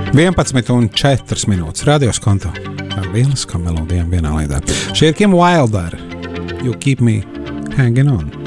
11,4 radios konto ar lieliskām melodijām vienā laidā. Šie ir Kim Wilder, You Keep Me Hanging On.